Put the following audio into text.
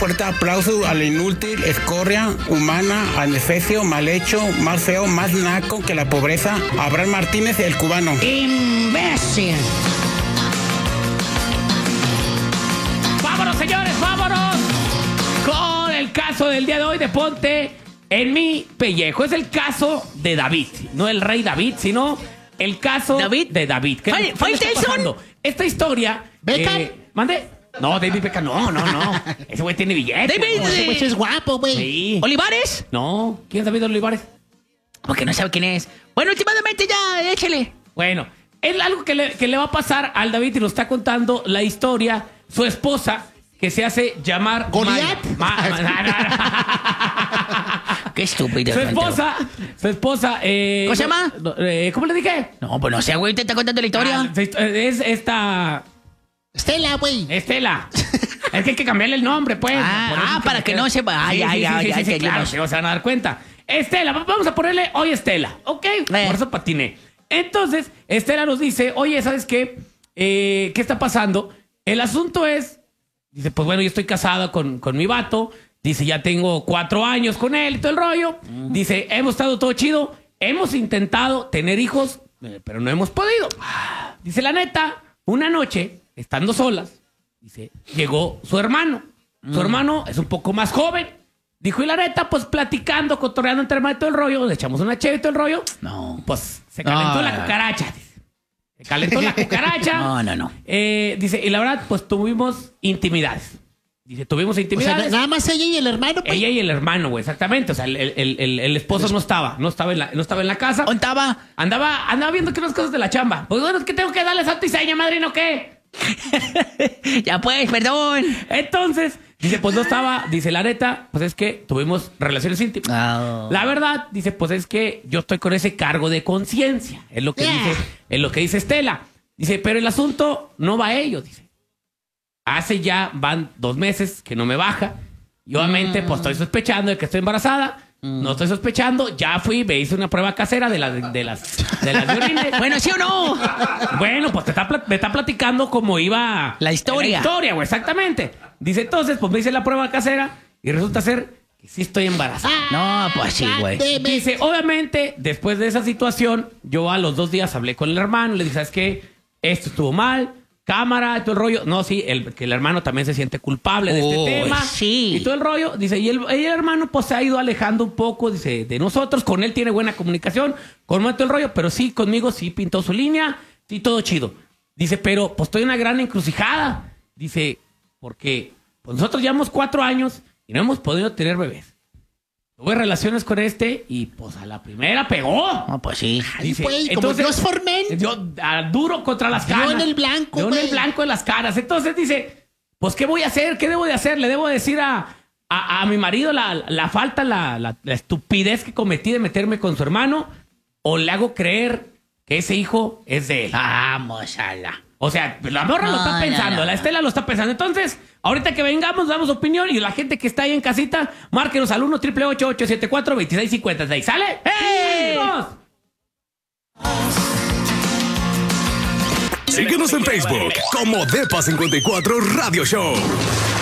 Fuerte aplauso al inútil, escoria, humana, anestesio, mal hecho, más feo, más naco que la pobreza, Abraham Martínez, el cubano. ¡Imbécil! ¡Vámonos, señores, vámonos! Con el caso del día de hoy de Ponte en mi pellejo. Es el caso de David. No el rey David, sino el caso de David. ¿Qué está pasando? Esta historia... ¿Beckham? ¿Mande? No, David Beckham, no. Ese güey tiene billetes. David, ese güey es guapo, güey. Sí. ¿Olivares? No, ¿quién es David Olivares? Porque no sabe quién es. Bueno, últimamente ya, échale. Bueno, es algo que le va a pasar al David y lo está contando la historia. Su esposa, que se hace llamar... ¿Goliat? Qué estúpido. Su esposa, ¿cómo se llama? ¿Cómo le dije? No, pues no sé, güey, te está contando la historia. Es esta... Estela, güey. Estela. Es que hay que cambiarle el nombre, pues. Para que no se va. Sí, claro, se van a dar cuenta. Estela, vamos a ponerle hoy Estela, ¿ok? Por eso patiné. Entonces, Estela nos dice, oye, ¿sabes qué? ¿Qué está pasando? El asunto es, dice, pues bueno, yo estoy casada con mi vato. Dice, ya tengo 4 años con él y todo el rollo. Dice, hemos estado todo chido. Hemos intentado tener hijos, pero no hemos podido. Dice, la neta, una noche, estando solas, dice, llegó su hermano. Su hermano es un poco más joven. Dijo, y la neta, pues platicando, cotorreando entre hermano y todo el rollo, le echamos una cheve y todo el rollo. No. Pues se calentó la cucaracha. Dice. Se calentó la cucaracha. No. Dice, y la verdad, pues tuvimos intimidades. Dice, tuvimos intimidades. O sea, nada más ella y el hermano, pues. Ella y el hermano, güey, exactamente. O sea, el esposo no estaba en la casa. ¿Dónde estaba? Andaba viendo que unas cosas de la chamba. Pues bueno, es que tengo que darle santo y seña, madrino, ¿qué? Ya pues, perdón. Entonces, dice, pues no estaba, dice, la neta, pues es que tuvimos relaciones íntimas. La verdad, dice, pues es que yo estoy con ese cargo de conciencia. Es lo que dice Estela. Dice, pero el asunto no va a ello, dice. Van 2 meses que no me baja. Y obviamente, pues estoy sospechando de que estoy embarazada. No estoy sospechando. Ya fui, me hice una prueba casera de las orines. Bueno, ¿sí o no? Bueno, pues me está platicando cómo iba la historia. La historia, güey, exactamente. Dice, entonces, pues me hice la prueba casera y resulta ser que sí estoy embarazada. No, pues sí, güey. Dice, obviamente, después de esa situación, yo a los 2 días hablé con el hermano. Le dije, ¿sabes qué? Esto estuvo mal. Cámara, todo el rollo. No, sí, que el hermano también se siente culpable de este tema. Sí. Y todo el rollo. Dice, y el hermano pues se ha ido alejando un poco, dice, de nosotros. Con él tiene buena comunicación. Con todo el rollo. Pero sí, conmigo sí pintó su línea. Sí, todo chido. Dice, pero pues estoy en una gran encrucijada. Dice, porque pues nosotros llevamos 4 años y no hemos podido tener bebés. Tuve relaciones con y pues a la primera pegó. No, pues sí. Dice, Güey, entonces, como Dios Formen. Yo duro contra las caras. Yo en el blanco, Yo en güey. el blanco de las caras. Entonces dice, pues ¿qué voy a hacer? ¿Qué debo de hacer? Le debo decir a mi marido la falta, la estupidez que cometí de meterme con su hermano, o le hago creer que ese hijo es de él. Vamos a la... O sea, la morra lo está pensando, la Estela lo está pensando. Entonces, ahorita que vengamos, damos opinión y la gente que está ahí en casita, márquenos al 1-888-874-2656. ¿Sale? ¡Hey! ¡Vamos! Síguenos en Facebook como Depa54 Radio Show.